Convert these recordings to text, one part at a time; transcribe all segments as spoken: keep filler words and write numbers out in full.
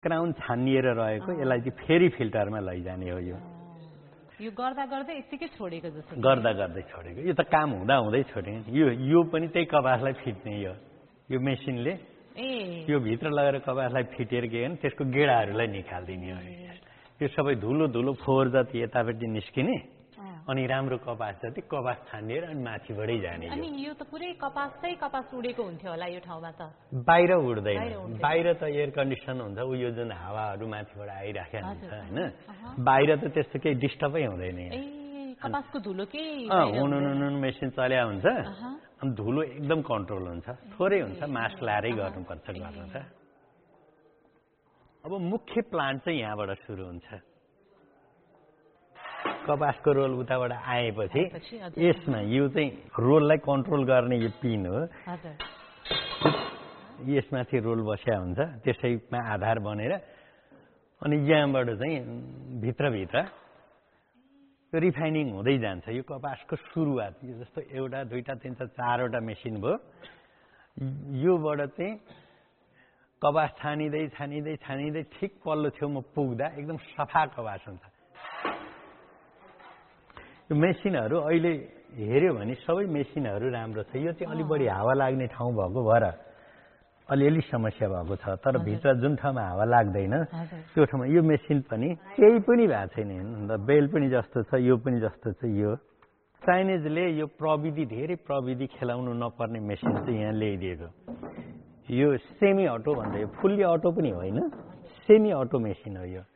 crown छानिएर रहेको यसलाई चाहिँ फेरि फिल्टरमा लैजाने हो यो यो गर्दा गर्दै यतिकै छोडेको जस्तो गर्दा गर्दै छोडेको यो त काम हुँदा हुँदै छोडेको यो यो पनि त्यही कपासलाई फिट्ने यो यो मेसिनले ए यो भित्र लगेर कपासलाई फिटेर के भने त्यसको गेडाहरूलाई निकाल्दिने हो यो सबै धुलो धुलो फोहोर जति यतापट्टि निस्किने अनि राम्रो कपास जति कपास छानिएर अनि माथिबाटै जाने अनि यो त पुरै कपासै कपास उडेको हुन्थ्यो होला यो ठाउँमा त बाहिर उड्दैन बाहिर त एयर कन्डिसन हुन्छ उ यो जुन हावाहरू माथिबाट आइराखेको हुन्छ हैन बाहिर त त्यस्तो केही डिस्टर्बै हुँदैन ए कपासको धुलो के हुनु हुनु मेसिन चल्या हुन्छ अनि धुलो एकदम कन्ट्रोल हुन्छ थोरै हुन्छ मास्क लाएरै गर्नुपर्छ गर्नु छ अब मुख्य प्लान्ट चाहिँ यहाँबाट सुरु हुन्छ कपासको रोल उताबाट आएपछि यसमा यो चाहिँ रोललाई कन्ट्रोल गर्ने यो पिन हो यसमाथि रोल बस्या हुन्छ त्यसैमा आधार बनेर अनि यहाँबाट चाहिँ भित्रभित्र रिफाइनिङ हुँदै जान्छ यो कपासको सुरुवात यो जस्तो एउटा दुईटा तिनवटा चारवटा मेसिन भयो योबाट चाहिँ कपास छानिँदै छानिँदै छानिँदै ठिक पल्लो छेउमा पुग्दा एकदम सफा कपास हुन्छ यो मेसिनहरू अहिले हेऱ्यो भने सबै मेसिनहरू राम्रो छ यो चाहिँ अलि बढी हावा लाग्ने ठाउँ भएको भएर अलिअलि समस्या भएको छ तर भित्र जुन ठाउँमा हावा लाग्दैन त्यो ठाउँमा यो मेसिन पनि केही पनि भएको छैन अन्त बेल पनि जस्तो छ यो पनि जस्तो छ यो चाइनिजले यो प्रविधि धेरै प्रविधि खेलाउनु नपर्ने मेसिन चाहिँ यहाँ ल्याइदिएको यो सेमी अटो भन्दा यो फुल्ली अटो पनि होइन सेमी अटो मेसिन हो यो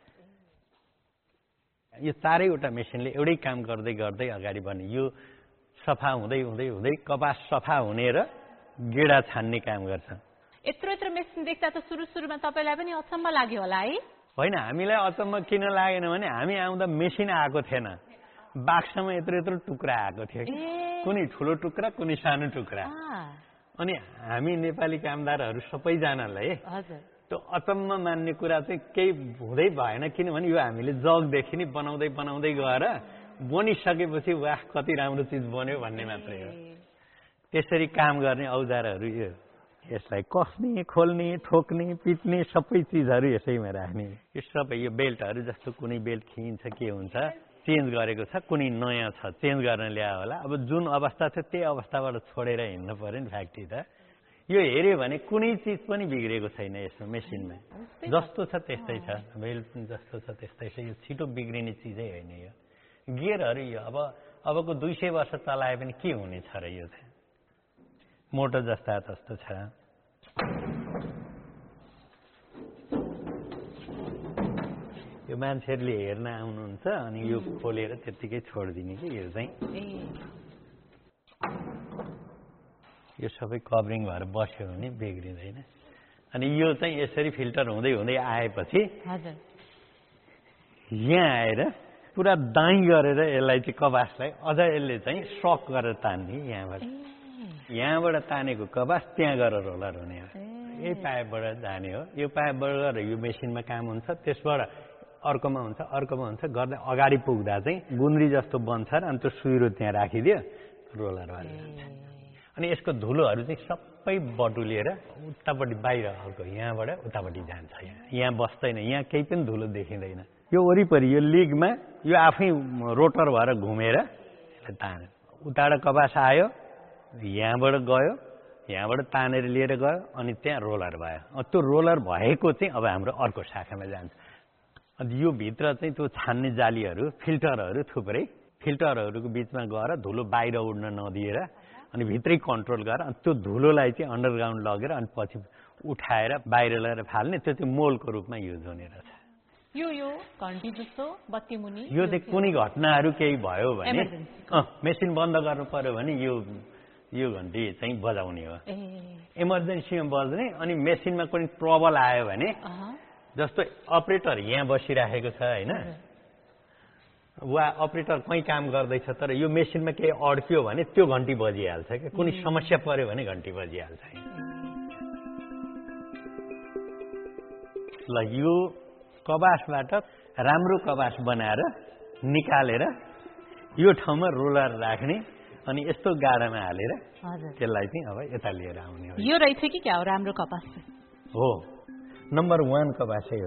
यो चारैवटा मेसिनले एउटै काम गर्दै गर्दै अगाडि बढ्ने यो सफा हुँदै हुँदै हुँदै कपास सफा हुने र गेडा छान्ने काम गर्छ यत्रो यत्रो मेसिन देख्दा त सुरु सुरुमा तपाईलाई पनि अचम्म लाग्यो होला है होइन हामीलाई अचम्म किन लागेन भने हामी आउँदा मेसिन आएको थिएन बाक्समा यत्रो यत्रो टुक्रा आएको थियो कि कुनै ठुलो टुक्रा कुनै सानो टुक्रा अनि हामी नेपाली कामदारहरू सबैजनालाई त्यो अचम्म मान्ने कुरा चाहिँ केही हुँदै भएन किनभने यो हामीले जगदेखि नै बनाउँदै बनाउँदै गएर बनिसकेपछि वाह कति राम्रो चिज बन्यो भन्ने मात्रै हो त्यसरी काम गर्ने औजारहरू यो यसलाई कसने खोल्ने ठोक्ने पिट्ने सबै चिजहरू यसैमा राख्ने यो सबै यो बेल्टहरू जस्तो कुनै बेल्ट खिन्छ के हुन्छ चेन्ज गरेको छ कुनै नयाँ छ चेन्ज गर्न ल्यायो होला अब जुन अवस्था छ त्यही अवस्थाबाट छोडेर हिँड्नु पर्यो नि फ्याक्ट्री त यो हेऱ्यो भने कुनै चिज पनि बिग्रेको छैन यसमा मेसिनमा जस्तो छ त्यस्तै छ बेल्ट पनि जस्तो छ त्यस्तै छ यो छिटो बिग्रिने चिजै होइन यो गियरहरू यो अब अबको दुई सय वर्ष चलाए पनि के हुने छ र यो चाहिँ मोटर जस्ता जस्तो छ यो मान्छेहरूले हेर्न आउनुहुन्छ अनि यो खोलेर त्यत्तिकै छोडिदिने कि यो चाहिँ यो सबै कभरिङ भएर बस्यो भने बिग्रिँदैन अनि यो चाहिँ यसरी फिल्टर हुँदै हुँदै आएपछि यहाँ आएर पुरा दाइँ गरेर यसलाई चाहिँ कपासलाई अझ यसले चाहिँ सक गरेर तान्ने यहाँबाट यहाँबाट तानेको कपास त्यहाँ गएर रोलर हुने हो यही पाइपबाट जाने हो यो पाइपबाट गएर यो मेसिनमा काम हुन्छ त्यसबाट अर्कोमा हुन्छ अर्कोमा हुन्छ गर्दै अगाडि पुग्दा चाहिँ गुन्द्री जस्तो बन्छ र अनि त्यो सुइरो त्यहाँ राखिदियो रोलर भएर जान्छ अनि यसको धुलोहरू चाहिँ सबै बटुलिएर उतापट्टि बाहिर अर्को यहाँबाट उतापट्टि जान्छ यहाँ यहाँ बस्दैन यहाँ केही पनि धुलो देखिँदैन यो वरिपरि यो लिगमा यो आफै रोटर भएर घुमेर यसलाई तान्यो उताबाट कपास आयो यहाँबाट गयो यहाँबाट तानेर लिएर गयो अनि त्यहाँ रोलर भयो त्यो रोलर भएको चाहिँ अब हाम्रो अर्को शाखामा जान्छ अनि यो भित्र चाहिँ त्यो छान्ने जालीहरू फिल्टरहरू थुप्रै फिल्टरहरूको बिचमा गएर धुलो बाहिर उड्न नदिएर अनि भित्रै कन्ट्रोल गरेर अनि त्यो धुलोलाई चाहिँ अन्डरग्राउन्ड लगेर अनि पछि उठाएर बाहिर लगेर फाल्ने त्यो चाहिँ मोलको रूपमा युज हुने रहेछ यो यो घन्टी जस्तो बत्ती मुनि यो चाहिँ कुनै घटनाहरू केही भयो भने मेसिन बन्द गर्नु पर्यो भने यो यो घन्टी चाहिँ बजाउने हो इमर्जेन्सीमा बज्ने अनि मेसिनमा कुनै ट्रबल आयो भने जस्तो अपरेटर यहाँ बसिराखेको छ होइन वा अपरेटर कहीँ काम गर्दैछ तर यो मेसिनमा केही अड्क्यो भने त्यो घन्टी बजिहाल्छ क्या कुनै समस्या पर्यो भने घन्टी बजिहाल्छ ल यो कपासबाट राम्रो कपास बनाएर निकालेर यो ठाउँमा रोलर राख्ने अनि यस्तो गाडामा हालेर त्यसलाई चाहिँ अब यता लिएर आउने हो यो रहेछ कि क्या हो राम्रो कपास हो नम्बर वान कपासै हो